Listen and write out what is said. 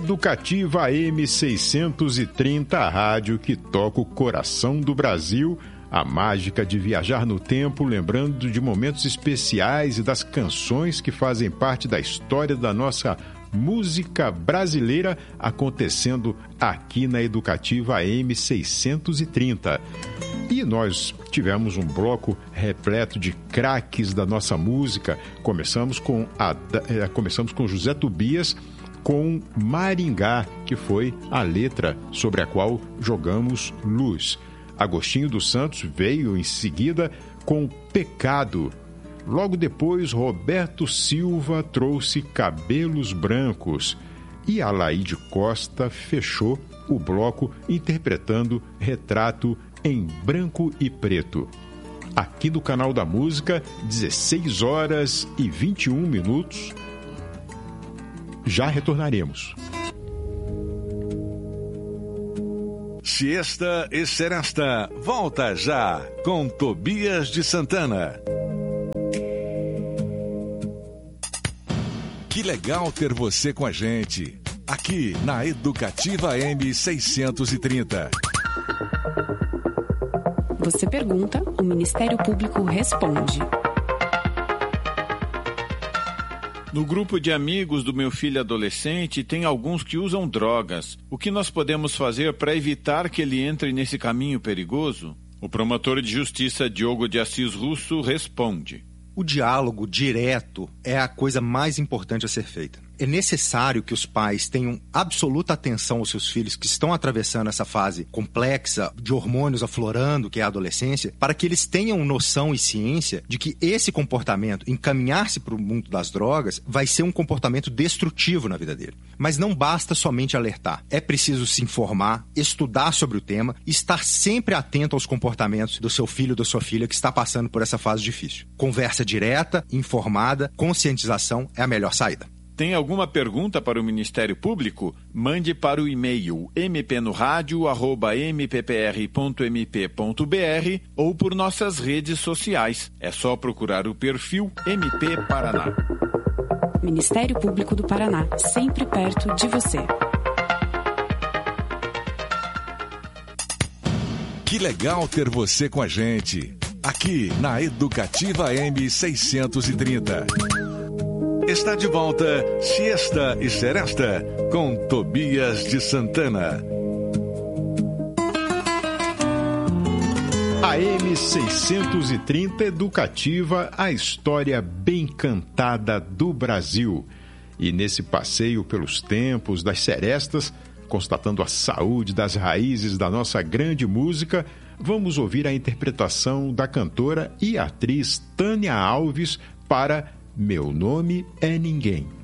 Educativa AM 630, a rádio que toca o coração do Brasil, a mágica de viajar no tempo, lembrando de momentos especiais e das canções que fazem parte da história da nossa música brasileira, acontecendo aqui na Educativa AM 630. E nós tivemos um bloco repleto de craques da nossa música. Começamos com José Tobias, com Maringá, que foi a letra sobre a qual jogamos luz. Agostinho dos Santos veio em seguida com Pecado. Logo depois, Roberto Silva trouxe Cabelos Brancos. E Alaide Costa fechou o bloco interpretando Retrato em Branco e Preto. Aqui no Canal da Música, 16 horas e 21 minutos. Já retornaremos. Siesta e Seresta, volta já com Tobias de Santana. Que legal ter você com a gente, aqui na Educativa AM 630. Você pergunta, o Ministério Público responde. No grupo de amigos do meu filho adolescente, tem alguns que usam drogas. O que nós podemos fazer para evitar que ele entre nesse caminho perigoso? O promotor de justiça Diogo de Assis Russo responde. O diálogo direto é a coisa mais importante a ser feita. É necessário que os pais tenham absoluta atenção aos seus filhos que estão atravessando essa fase complexa de hormônios aflorando, que é a adolescência, para que eles tenham noção e ciência de que esse comportamento, encaminhar-se para o mundo das drogas, vai ser um comportamento destrutivo na vida dele. Mas não basta somente alertar. É preciso se informar, estudar sobre o tema e estar sempre atento aos comportamentos do seu filho ou da sua filha que está passando por essa fase difícil. Conversa direta, informada, conscientização é a melhor saída. Tem alguma pergunta para o Ministério Público? Mande para o e-mail mpnoradio@mppr.mp.br ou por nossas redes sociais. É só procurar o perfil MP Paraná. Ministério Público do Paraná, sempre perto de você. Que legal ter você com a gente, aqui na Educativa AM 630. Está de volta, Siesta e Seresta, com Tobias de Santana. AM 630 Educativa, a história bem cantada do Brasil. E nesse passeio pelos tempos das serestas, constatando a saúde das raízes da nossa grande música, vamos ouvir a interpretação da cantora e atriz Tânia Alves para Meu Nome é Ninguém.